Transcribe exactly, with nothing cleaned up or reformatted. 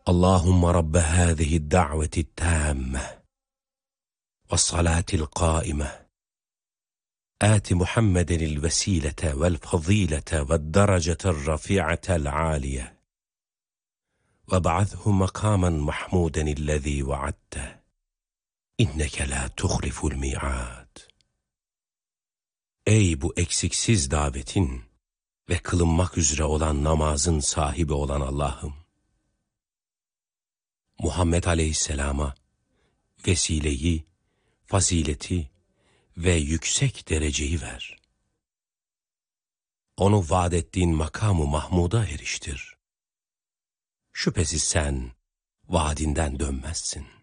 Allahümme Rabbe hâzihi da'veti tâmme ve salâtil qâime آت محمد الوسيلة والفضيلة والدرجة الرفيعة العالية وابعثه مقاما محمودا الذي وعدته إنك لا تخلف الميعاد. Ey bu eksiksiz davetin ve kılınmak üzere olan namazın sahibi olan Allah'ım! Muhammed Aleyhisselam'a vesileyi, fazileti ve yüksek dereceyi ver. Onu vaad ettiğin makamı Mahmud'a eriştir. Şüphesiz sen vaadinden dönmezsin.